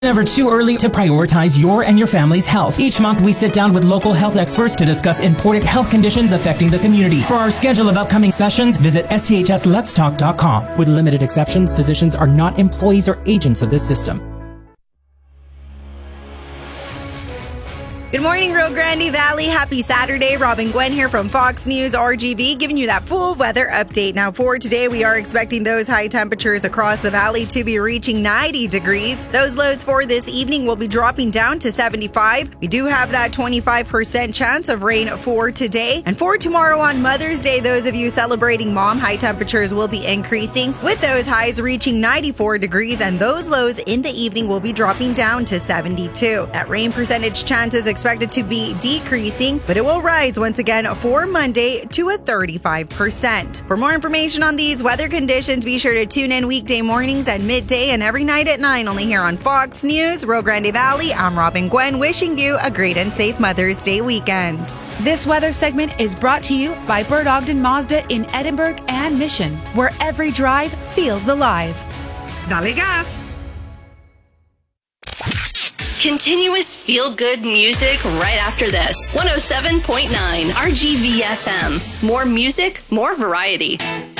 Never too early to prioritize your and your family's health. Each month, we sit down with local health experts to discuss important health conditions affecting the community. For our schedule of upcoming sessions, visit sthsletstalk.com. With limited exceptions, physicians are not employees or agents of this system. Good morning, Rio Grande Valley. Happy Saturday. Robin Gwen here from Fox News RGV, giving you that full weather update. Now, for today, we are expecting those high temperatures across the valley to be reaching 90 degrees. Those lows for this evening will be dropping down to 75. We do have that 25% chance of rain for today. And for tomorrow on Mother's Day, those of you celebrating mom, high temperatures will be increasing, with those highs reaching 94 degrees, and those lows in the evening will be dropping down to 72. That rain percentage chance is expected to be decreasing, but it will rise once again for Monday to a 35%. For more information on these weather conditions, be sure to tune in weekday mornings at midday and every night at 9, only here on Fox News, Rio Grande Valley. I'm Robin Gwen, wishing you a great and safe Mother's Day weekend. This weather segment is brought to you by Bert Ogden Mazda in Edinburgh and Mission, where every drive feels alive. Dale gas! Continuous feel-good music right after this. 107.9 RGV FM. More music, more variety.